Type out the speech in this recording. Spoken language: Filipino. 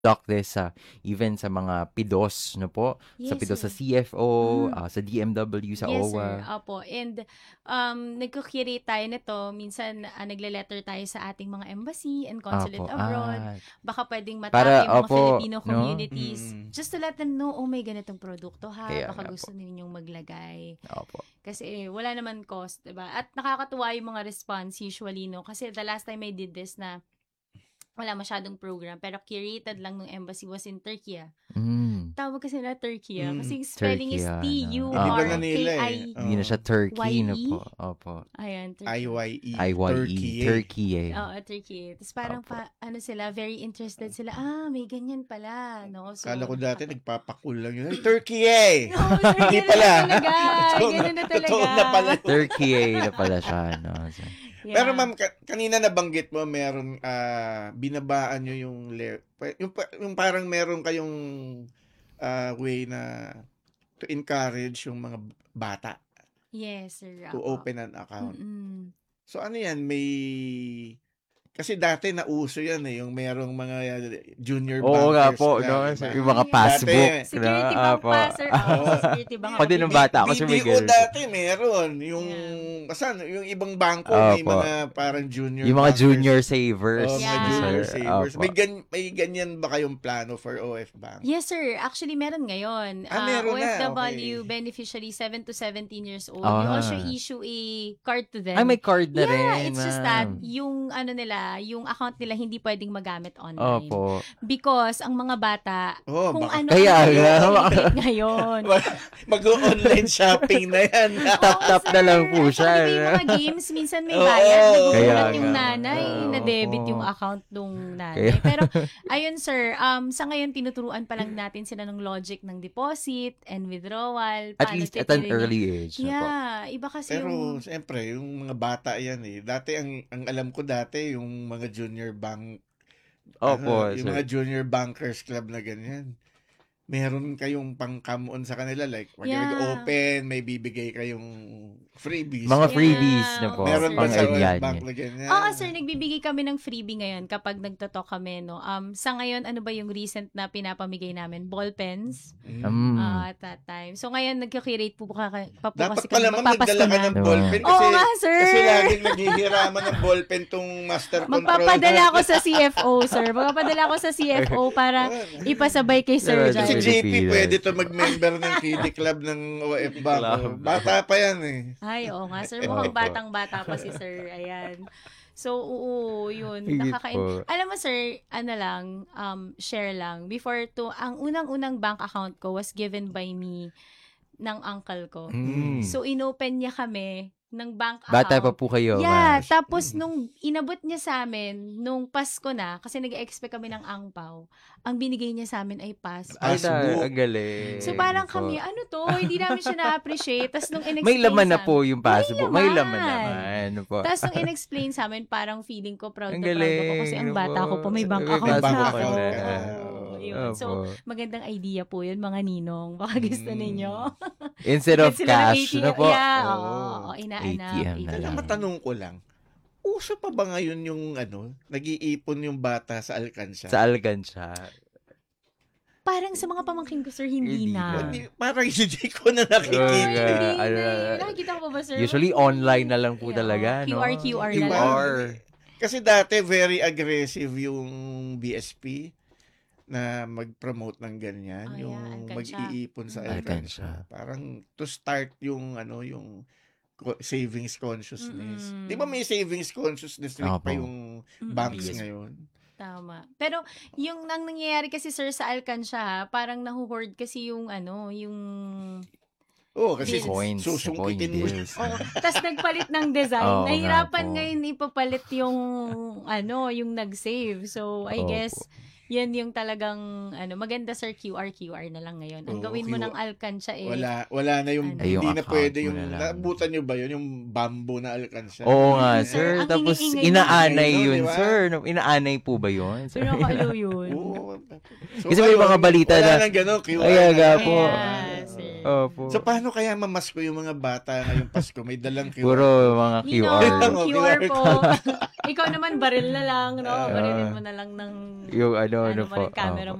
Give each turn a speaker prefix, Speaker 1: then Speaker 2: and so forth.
Speaker 1: dock this even sa mga PIDOS, no po? Sa
Speaker 2: Yes,
Speaker 1: PIDOS sa
Speaker 2: sir.
Speaker 1: CFO, sa DMW, sa
Speaker 2: Yes, sir.
Speaker 1: OWA.
Speaker 2: Opo. And nagko-curate tayo nito. Minsan, nagle-letter tayo sa ating mga embassy and consulate
Speaker 1: Opo.
Speaker 2: abroad. Baka pwedeng
Speaker 1: Para,
Speaker 2: matap yung mga
Speaker 1: opo,
Speaker 2: Filipino
Speaker 1: no?
Speaker 2: communities. Just to let them know, oh, may ganitong produkto ha.
Speaker 1: Kaya
Speaker 2: Baka
Speaker 1: nga
Speaker 2: gusto ninyong maglagay.
Speaker 1: Opo.
Speaker 2: Kasi wala naman cost, diba? At nakakatuwa yung mga response usually, no? Kasi the last time I did this na wala masyadong program, pero curated lang ng embassy was in Turkey. Tawag kasi na Turkey, kasi yung spelling is
Speaker 1: Turkey,
Speaker 3: Hindi ba na
Speaker 2: Turki.
Speaker 3: nila eh?
Speaker 1: Hindi na siya Turkey, no
Speaker 2: YE?
Speaker 1: po? Opo.
Speaker 2: Ayan, Turkey.
Speaker 3: IYE.
Speaker 1: IYE. Turkey eh.
Speaker 2: Oo, Turkey. Tapos parang sila, very interested sila. May ganyan pala, no? So,
Speaker 3: Kala ko dati nagpapakul lang yun. Ay, Turkey eh!
Speaker 2: No, sir,
Speaker 3: Hindi
Speaker 2: ganun
Speaker 3: pala.
Speaker 2: na talaga. Ganun na talaga.
Speaker 3: Totoo na pala.
Speaker 1: Turkey na pala siya, no? So,
Speaker 2: Yeah.
Speaker 3: Pero ma'am, kanina nabanggit mo, meron, binabaan nyo yung parang meron kayong way na to encourage yung mga bata
Speaker 2: Yes, sir.
Speaker 3: to
Speaker 2: Ako.
Speaker 3: open an account.
Speaker 2: Mm-mm.
Speaker 3: So ano yan, kasi dati nauso yan yung merong mga junior bankers.
Speaker 1: oo nga po,
Speaker 3: na,
Speaker 1: no?
Speaker 3: diba?
Speaker 1: Yung mga
Speaker 2: Dati,
Speaker 1: passbook.
Speaker 2: Security
Speaker 1: na,
Speaker 2: bank pa, sir. Security bank.
Speaker 1: Ako din ng bata ako sa
Speaker 3: BDO
Speaker 1: Miguel.
Speaker 3: dati meron. Yung ibang bangko may
Speaker 1: Opo.
Speaker 3: mga parang junior
Speaker 1: Yung mga
Speaker 3: bankers.
Speaker 1: junior savers.
Speaker 3: Oh, mga
Speaker 2: Yeah.
Speaker 3: junior
Speaker 1: Sir.
Speaker 3: savers.
Speaker 1: Opo.
Speaker 3: May ganyan ba kayong plano for OF Bank?
Speaker 2: Yes, sir. Actually, meron ngayon.
Speaker 3: Meron na.
Speaker 2: OFW
Speaker 3: Okay.
Speaker 2: beneficiary 7 to 17 years old.
Speaker 1: Ah.
Speaker 2: We also issue a card to them.
Speaker 1: Ay, may card na rin.
Speaker 2: Yeah, it's just that
Speaker 1: ma'am.
Speaker 2: yung yung account nila hindi pwedeng magamit online.
Speaker 1: Opo.
Speaker 2: Because ang mga bata, kung
Speaker 3: baka-
Speaker 2: ano
Speaker 1: Kaya
Speaker 2: ang
Speaker 1: nga.
Speaker 2: ngayon.
Speaker 3: Mag-online shopping na yan.
Speaker 1: Tap na lang po
Speaker 2: At
Speaker 1: siya.
Speaker 2: saka diba yung mga games, minsan may bayad.
Speaker 3: Oo.
Speaker 2: Nagugulat
Speaker 1: Kaya
Speaker 2: yung
Speaker 1: nga.
Speaker 2: nanay,
Speaker 1: Oo.
Speaker 2: na-debit yung account nung nanay.
Speaker 1: Kaya-
Speaker 2: Pero, ayun sir, sa ngayon, tinuturuan pa lang natin sila ng logic ng deposit and withdrawal.
Speaker 1: At
Speaker 2: paano
Speaker 1: least at an
Speaker 2: titirin
Speaker 1: early
Speaker 2: yung-
Speaker 1: age. Opo.
Speaker 2: Yeah, iba kasi
Speaker 3: Pero,
Speaker 2: yung...
Speaker 3: siyempre, yung mga bata yan eh. Dati, ang alam ko dati, yung mga junior bank,
Speaker 1: Opo,
Speaker 3: yung
Speaker 1: sir.
Speaker 3: mga junior bankers club na ganyan. Meron kayong pang-come-on sa kanila. Like, pag
Speaker 2: Yeah.
Speaker 3: nag-open, may bibigay kayong freebies.
Speaker 1: Mga
Speaker 2: Yeah.
Speaker 1: freebies na po.
Speaker 3: Meron ba
Speaker 2: Sir.
Speaker 3: sa
Speaker 1: Pang-ganyan.
Speaker 3: OF Bank na ganyan?
Speaker 2: Oo, sir, nagbibigay kami ng freebie ngayon kapag nagtotalk kami, no? Sa ngayon, ano ba yung recent na pinapamigay namin? Ball pens? At that time. So, ngayon, nagkakirate po pa po
Speaker 3: Dapat
Speaker 2: kasi
Speaker 3: pala
Speaker 2: kami.
Speaker 3: ma'am, nagdala ka ng
Speaker 1: Diba?
Speaker 3: ballpen
Speaker 2: Oo nga, sir.
Speaker 3: kasi laging naghihiraman ng ballpen tong master control.
Speaker 2: Magpapadala ako sa CFO, sir. Magpapadala ako sa CFO para ipasabay kay Sir
Speaker 1: Diba,
Speaker 3: Si
Speaker 2: Jan.
Speaker 1: Pilipinas.
Speaker 3: JP pwede to mag-member ng KD Club ng OF Bank.
Speaker 1: Club.
Speaker 3: Bata pa yan eh.
Speaker 2: Ay, oo nga, sir.
Speaker 1: Opo.
Speaker 2: Mukhang batang-bata pa si Sir. Ayan. So, oo, yun.
Speaker 1: Higit po.
Speaker 2: Alam mo, sir, share lang. Ang unang-unang bank account ko was given by me ng uncle ko. So, inopen niya kami ng bank account.
Speaker 1: Bata pa po kayo,
Speaker 2: Yeah,
Speaker 1: ma'am.
Speaker 2: tapos nung inabot niya sa amin, nung Pasko na, kasi nag-expect kami ng angpaw, ang binigay niya sa amin ay passport.
Speaker 1: Ay,
Speaker 3: Passbook.
Speaker 1: ang galing.
Speaker 2: So parang
Speaker 1: Po.
Speaker 2: kami, ano to? Hindi namin siya na-appreciate. Tapos nung in-explain
Speaker 1: May laman na
Speaker 2: sa
Speaker 1: po yung passbook.
Speaker 2: May
Speaker 1: May laman
Speaker 2: laman.
Speaker 1: naman. Po.
Speaker 2: Tapos nung in-explain sa amin, parang feeling ko proud
Speaker 1: Ang
Speaker 2: na proud ako kasi ang
Speaker 1: galing,
Speaker 2: bata ko
Speaker 1: opo.
Speaker 2: pa may bank
Speaker 1: May
Speaker 2: account
Speaker 3: bank
Speaker 2: na ako.
Speaker 3: account
Speaker 1: na.
Speaker 2: Oo, yun. So,
Speaker 1: Opo.
Speaker 2: magandang idea po yun, mga ninong. Baka gusto ninyo.
Speaker 1: Instead of
Speaker 2: Sila ng
Speaker 1: cash,
Speaker 2: ATM.
Speaker 1: na po.
Speaker 2: Yeah,
Speaker 3: Oo.
Speaker 2: oo. Inaanak.
Speaker 1: ATM na
Speaker 3: Teka,
Speaker 1: lang.
Speaker 3: matanong ko lang. Uso pa ba ngayon yung nag-iipon yung bata sa alkansya?
Speaker 1: Sa Algansya.
Speaker 2: Parang sa mga pamangkin ko, sir, hindi
Speaker 1: Hindi
Speaker 2: na.
Speaker 1: na.
Speaker 3: Parang hindi ko na nakikita.
Speaker 2: Ay,
Speaker 1: Oo,
Speaker 2: hindi
Speaker 1: ano,
Speaker 2: na. Nakikita ko pa ba, sir?
Speaker 1: Usually online na lang po talaga, no?
Speaker 2: QR na
Speaker 3: Iba.
Speaker 2: lang.
Speaker 3: Kasi dati very aggressive yung BSP na mag-promote ng ganyan,
Speaker 2: Oh, yeah,
Speaker 3: yung
Speaker 2: alkansya.
Speaker 3: mag-iipon sa
Speaker 1: Alkansya.
Speaker 3: alkansya. Parang to start yung yung savings consciousness.
Speaker 2: Mm-mm.
Speaker 3: Di ba may savings consciousness week
Speaker 1: Opo.
Speaker 3: pa yung banks
Speaker 1: Yes.
Speaker 3: ngayon?
Speaker 2: Tama. Pero yung nang nangyayari kasi, sir, sa alkansya, ha, parang nahuhoard kasi yung yung
Speaker 3: Oo, kasi
Speaker 2: Bills.
Speaker 1: Coins.
Speaker 3: susungkitin mo.
Speaker 1: Bills.
Speaker 2: oh, tas nagpalit ng design.
Speaker 1: Oo nga
Speaker 2: Nahirapan
Speaker 1: po.
Speaker 2: ngayon ipapalit yung yung nag-save. So, I
Speaker 1: Opo.
Speaker 2: guess yan yung talagang maganda, sir, QR na lang ngayon. Ang
Speaker 3: Oo,
Speaker 2: gawin mo ng alkansya
Speaker 3: Wala na yung,
Speaker 2: Ano?
Speaker 1: Ay, yung
Speaker 3: hindi na
Speaker 1: account
Speaker 3: pwede
Speaker 1: mo
Speaker 3: yung,
Speaker 1: na lang.
Speaker 3: naabutan nyo ba yun, yung bamboo na alkansya?
Speaker 1: Oo nga,
Speaker 2: Sir,
Speaker 1: sir.
Speaker 2: ang
Speaker 1: Tapos
Speaker 2: ingay-ingay
Speaker 1: inaanay
Speaker 3: nun,
Speaker 1: yun,
Speaker 3: di ba?
Speaker 1: sir. Inaanay po ba yun? Sir?
Speaker 2: Pero nakakaalo yun.
Speaker 3: Oo. So,
Speaker 1: Kasi may mga balita
Speaker 3: wala
Speaker 1: na-
Speaker 3: nang gano'n, QR
Speaker 1: Ay,
Speaker 3: na
Speaker 1: aga
Speaker 3: lang.
Speaker 1: po.
Speaker 2: Yeah, sir.
Speaker 1: Opo.
Speaker 3: So, paano kaya mamasko yung mga bata ngayong Pasko? May dalang QR.
Speaker 1: Puro mga QR.
Speaker 2: Ninong, QR po. Ikaw naman, baril na lang, no?
Speaker 3: Oo.
Speaker 2: Barilin mo na lang ng
Speaker 1: Yung ano
Speaker 2: mo
Speaker 1: po.
Speaker 2: ng camera